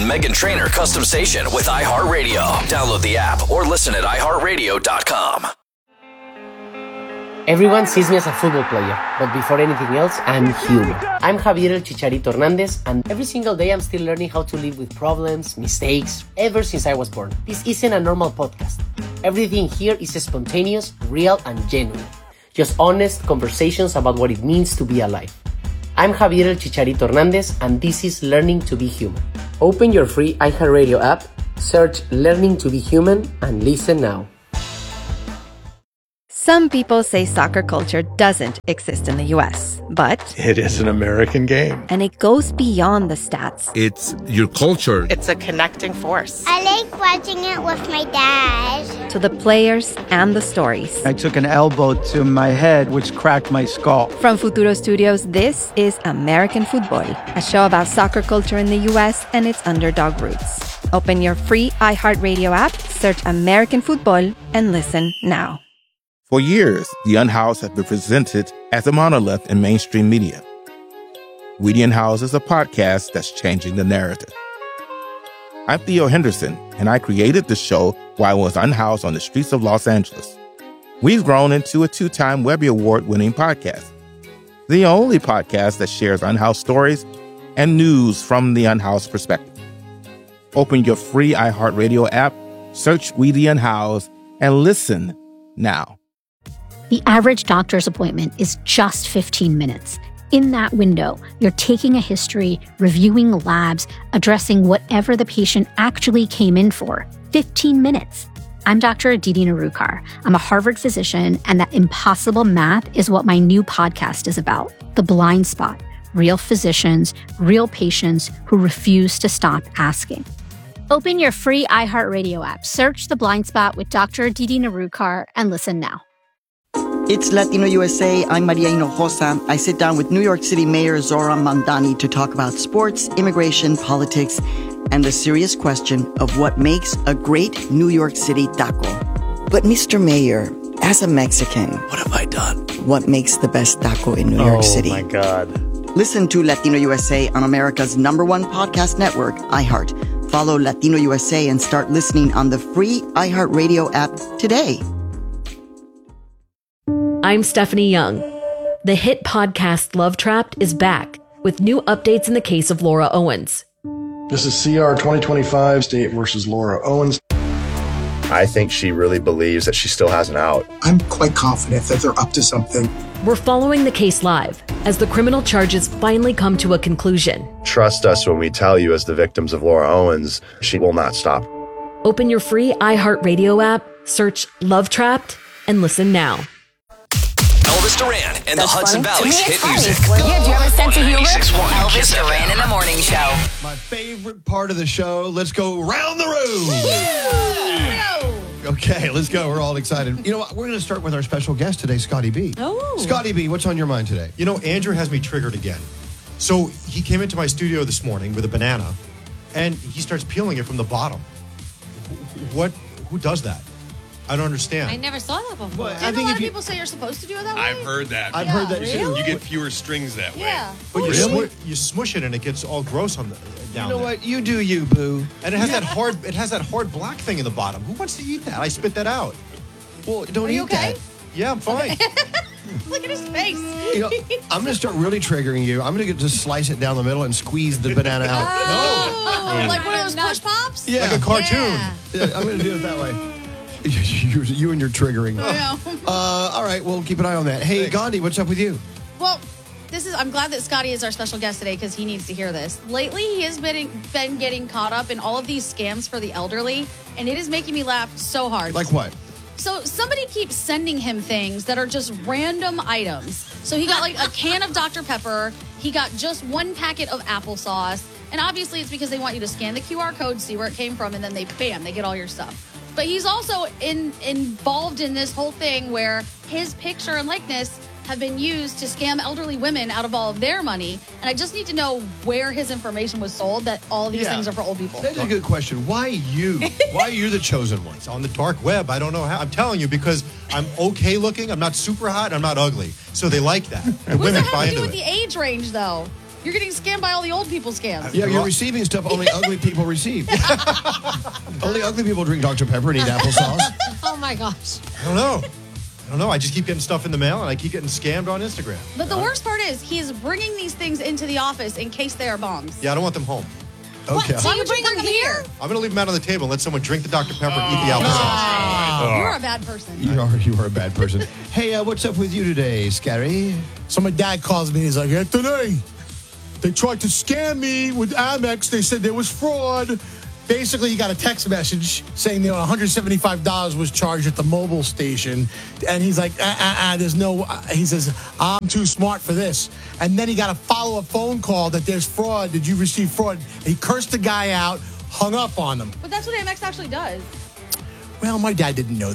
Meghan Trainor custom station with iHeartRadio. Download the app or listen at iHeartRadio.com. Everyone sees me as a football player, but before anything else, I'm human. I'm Javier El Chicharito Hernandez, and every single day I'm still learning how to live with problems, mistakes, ever since I was born. This isn't a normal podcast. Everything here is spontaneous, real, and genuine. Just honest conversations about what it means to be alive. I'm Javier El Chicharito Hernandez, and this is Learning to be Human. Open your free iHeartRadio app, search Learning to be Human, and listen now. Some people say soccer culture doesn't exist in the U.S., but it is an American game. And it goes beyond the stats. It's your culture. It's a connecting force. I like watching it with my dad. To the players and the stories. I took an elbow to my head, which cracked my skull. From Futuro Studios, this is American Football, a show about soccer culture in the U.S. and its underdog roots. Open your free iHeartRadio app, search American Football, and listen now. For years, The Unhoused have been presented as a monolith in mainstream media. We The Unhoused is a podcast that's changing the narrative. I'm Theo Henderson, and I created the show while I was unhoused on the streets of Los Angeles. We've grown into a 2-time Webby Award-winning podcast, the only podcast that shares unhoused stories and news from the unhoused perspective. Open your free iHeartRadio app, search We The Unhoused, and listen now. The average doctor's appointment is just 15 minutes. In that window, you're taking a history, reviewing labs, addressing whatever the patient actually came in for. 15 minutes. I'm Dr. Aditi Narukar. I'm a Harvard physician, and that impossible math is what my new podcast is about. The Blind Spot. Real physicians, real patients who refuse to stop asking. Open your free iHeartRadio app, search The Blind Spot with Dr. Aditi Narukar, and listen now. It's Latino USA. I'm Maria Hinojosa. I sit down with New York City Mayor Zohran Mamdani to talk about sports, immigration, politics, and the serious question of what makes a great New York City taco. But Mr. Mayor, as a Mexican, what have I done? What makes the best taco in New York City? Oh, my God. Listen to Latino USA on America's #1 podcast network, iHeart. Follow Latino USA and start listening on the free iHeartRadio app today. I'm Stephanie Young. The hit podcast Love Trapped is back with new updates in the case of Laura Owens. This is CR 2025, State versus Laura Owens. I think she really believes that she still has an out. I'm quite confident that they're up to something. We're following the case live as the criminal charges finally come to a conclusion. Trust us when we tell you, as the victims of Laura Owens, she will not stop. Open your free iHeartRadio app, search Love Trapped, and listen now. Elvis Duran and the Hudson Valley's hit music. Yeah, do you have a sense of humor? 96.1 Elvis Kiss Duran FM. in the morning show. My favorite part of the show. Let's go round the room. Okay, let's go. We're all excited. You know what? We're going to start with our special guest today, Scotty B. Oh. Scotty B, what's on your mind today? You know, Andrew has me triggered again. So he came into my studio this morning with a banana, and he starts peeling it from the bottom. Who does that? I don't understand. I never saw that before. Well, Didn't a lot of people say you're supposed to do it that way? I've heard that. I've heard that really? You get fewer strings that way. Yeah. But you smush it and it gets all gross on the down. You know there. what? You do you, boo. And it has that hard black thing in the bottom. Who wants to eat that? I spit that out. Well, don't Are eat you okay? that. Yeah, I'm fine. Look at his face. You know, I'm going to start really triggering you. I'm going to just slice it down the middle and squeeze the banana out. Oh, like one of those push pops? Yeah. Like a cartoon. Yeah, I'm going to do it that way. You and your triggering. All right, we'll keep an eye on that. Hey, Gandhi, what's up with you? Well, I'm glad that Scotty is our special guest today because he needs to hear this. Lately, he has been getting caught up in all of these scams for the elderly, and it is making me laugh so hard. Like what? So somebody keeps sending him things that are just random items. So he got like a can of Dr. Pepper. He got just one packet of applesauce. And obviously it's because they want you to scan the QR code, see where it came from, and then they get all your stuff. But he's also involved in this whole thing where his picture and likeness have been used to scam elderly women out of all of their money. And I just need to know where his information was sold, that all these things are for old people. That's a good question. Why you? Why are you the chosen one? It's on the dark web. I don't know how. I'm telling you because I'm okay looking. I'm not super hot. I'm not ugly. So they like that. And What does women that buy have to into do with it. the age range, though? You're getting scammed by all the old people scams. Yeah, you're receiving stuff only ugly people receive. Only ugly people drink Dr. Pepper and eat applesauce. Oh, my gosh. I don't know. I just keep getting stuff in the mail, and I keep getting scammed on Instagram. But the worst part is he is bringing these things into the office in case they are bombs. Yeah, I don't want them home. Okay. So you bring them here? I'm going to leave them out on the table and let someone drink the Dr. Pepper and eat the applesauce. You're a bad person. You are a bad person. Hey, what's up with you today, Scary? So my dad calls me and he's like, Anthony, they tried to scam me with Amex. They said there was fraud. Basically, he got a text message saying that $175 was charged at the mobile station. And he's like, there's no, he says, I'm too smart for this. And then he got a follow-up phone call that there's fraud. Did you receive fraud? And he cursed the guy out, hung up on him. But that's what Amex actually does. Well, my dad didn't know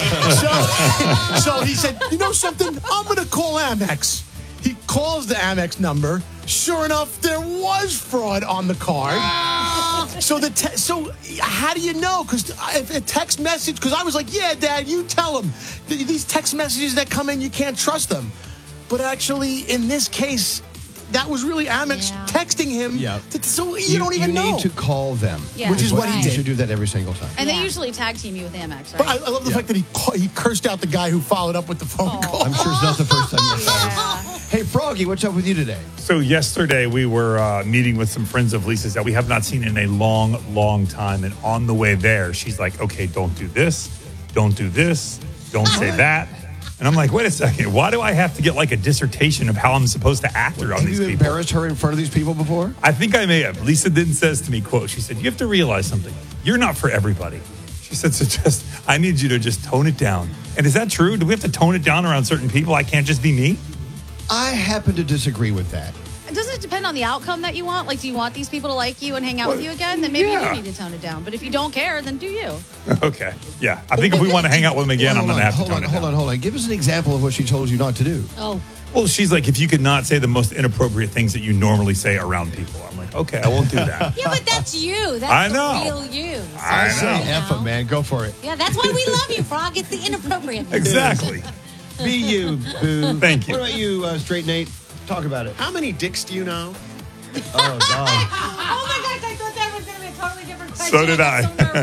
that. Oh, no. So he said, you know something? I'm going to call Amex. He calls the Amex number. Sure enough, there was fraud on the card. So how do you know? Because if a text message, because I was like, yeah, Dad, you tell him. These text messages that come in, you can't trust them. But actually, in this case, that was really Amex texting him. Yeah. So you don't even know. You need to call them. Yeah. Which is what he should do that every single time. And they usually tag team you with Amex, right? But I love the fact that he cursed out the guy who followed up with the phone call. I'm sure it's not the first time you've done it. Hey, Froggy, what's up with you today? So yesterday we were meeting with some friends of Lisa's that we have not seen in a long, long time. And on the way there, she's like, okay, don't do this, don't say that. And I'm like, wait a second, why do I have to get like a dissertation of how I'm supposed to act around these people? Have you embarrassed her in front of these people before? I think I may have. Lisa then says to me, quote, she said, you have to realize something. You're not for everybody. She said, so I need you to just tone it down. And is that true? Do we have to tone it down around certain people? I can't just be me? I happen to disagree with that. Doesn't it depend on the outcome that you want? Like, do you want these people to like you and hang out with you again? Then maybe you do need to tone it down. But if you don't care, then do you. Okay. Yeah. I think if we want to hang out with them again, I'm going to have to tone it down. Hold on. Give us an example of what she told you not to do. Oh. Well, she's like, if you could not say the most inappropriate things that you normally say around people. I'm like, okay, I won't do that. Yeah, but that's you. That's I know. the real you. So I say F them, man. Go for it. Yeah, that's why we love you, Frog. It's the inappropriate. Exactly. Be you, boo. Thank you. What about you, Straight Nate? Talk about it. How many dicks do you know? Oh, God. Oh, my gosh. I thought that was going to be a totally different question. So did I.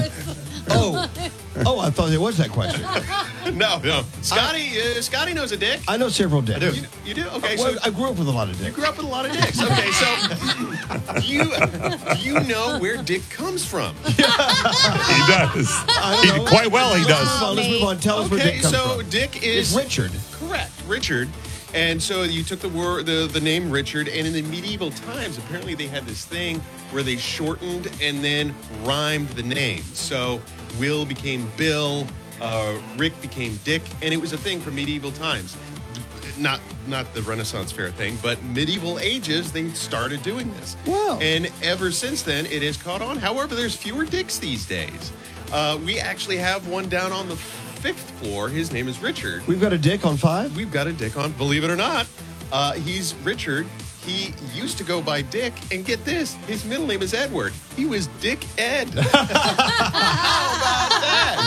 I thought there was that question. No. Scotty knows a dick. I know several dicks. I do. You do? Okay. So I grew up with a lot of dicks. You grew up with a lot of dicks. Okay, so you know where dick comes from. He does. Quite well, he does. Let's move on. Tell us where dick comes from. So dick is... It's Richard. Correct. Richard. And so you took the name Richard, and in the medieval times, apparently they had this thing where they shortened and then rhymed the name. So Will became Bill, Rick became Dick, and it was a thing for medieval times. Not the Renaissance Fair thing, but medieval ages, they started doing this. Wow. And ever since then, it has caught on. However, there's fewer dicks these days. We actually have one down on the 5th floor. His name is Richard. We've got a dick on 5? We've got a dick on, believe it or not. He's Richard. He used to go by Dick, and get this, his middle name is Edward. He was Dick Ed. How about that?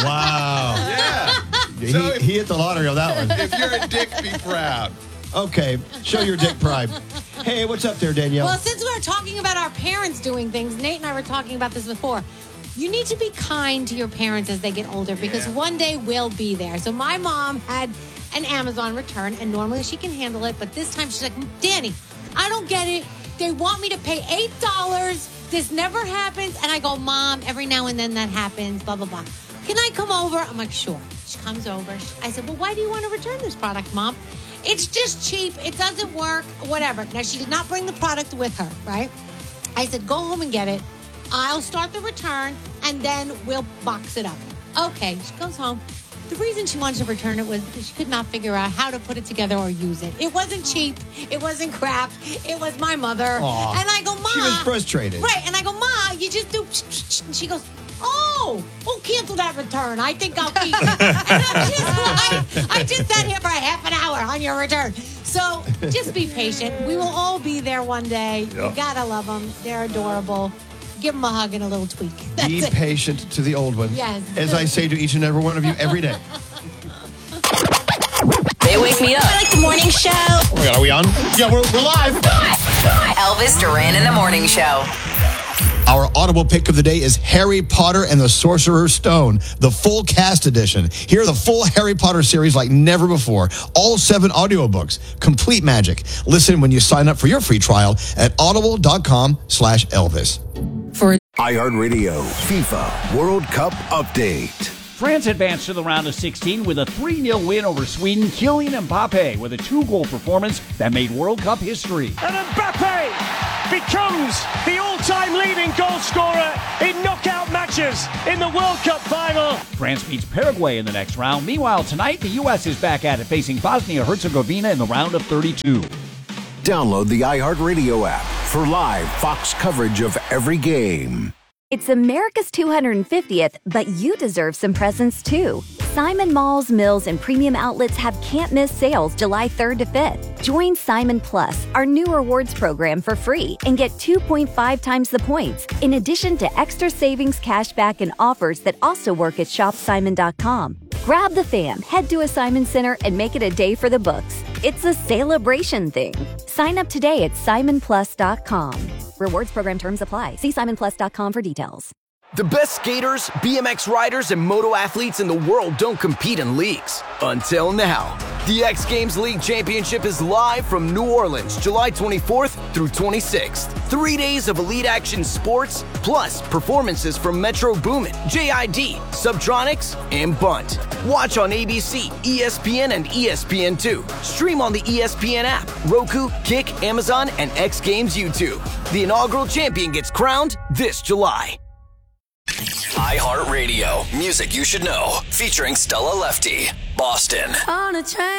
Wow. Yeah. He hit the lottery on that one. If you're a dick, be proud. Okay, show your dick pride. Hey, what's up there, Danielle? Well, since we're talking about our parents doing things, Nate and I were talking about this before. You need to be kind to your parents as they get older because one day we'll be there. So my mom had an Amazon return, and normally she can handle it, but this time she's like, Danny, I don't get it. They want me to pay $8. This never happens. And I go, Mom, every now and then that happens, blah, blah, blah. Can I come over? I'm like, sure. She comes over. I said, well, why do you want to return this product, Mom? It's just cheap. It doesn't work, whatever. Now, she did not bring the product with her, right? I said, go home and get it. I'll start the return, and then we'll box it up. Okay, she goes home. The reason she wanted to return it was because she could not figure out how to put it together or use it. It wasn't cheap. It wasn't crap. It was my mother. Aww. And I go, Ma. She was frustrated. Right, and I go, Ma, you just do... And she goes, oh, we'll cancel that return. I think I'll keep it. And I'm just like, I just sat here for a half an hour on your return. So just be patient. We will all be there one day. You gotta love them. They're adorable. Give them a hug and a little tweak. Be patient to the old ones. Yes. As I say to each and every one of you every day. They wake me up. I like the morning show. Oh my God, are we on? Yeah, we're live. Elvis Duran in the Morning Show. Our audible pick of the day is Harry Potter and the Sorcerer's Stone, the full cast edition. Hear the full Harry Potter series like never before. All 7 audiobooks, complete magic. Listen when you sign up for your free trial at audible.com/Elvis. For iHeartRadio FIFA World Cup update. France advanced to the round of 16 with a 3-0 win over Sweden. Kylian Mbappe with a 2-goal performance that made World Cup history. And Mbappe becomes the all-time leading goal scorer in knockout matches in the World Cup final. France beats Paraguay in the next round. Meanwhile, tonight, the U.S. is back at it, facing Bosnia-Herzegovina in the round of 32. Download the iHeartRadio app for live Fox coverage of every game. It's America's 250th, but you deserve some presents too. Simon Malls, Mills, and Premium Outlets have can't-miss sales July 3rd to 5th. Join Simon Plus, our new rewards program, for free and get 2.5 times the points, in addition to extra savings, cashback, and offers that also work at shopsimon.com. Grab the fam, head to a Simon Center, and make it a day for the books. It's a celebration thing. Sign up today at simonplus.com. Rewards program terms apply. See simonplus.com for details. The best skaters, BMX riders, and moto athletes in the world don't compete in leagues. Until now. The X Games League Championship is live from New Orleans, July 24th through 26th. 3 days of elite action sports, plus performances from Metro Boomin, JID, Subtronics, and Bunt. Watch on ABC, ESPN, and ESPN2. Stream on the ESPN app, Roku, Kick, Amazon, and X Games YouTube. The inaugural champion gets crowned this July. iHeartRadio. Music you should know. Featuring Stella Lefty. Boston. On a train.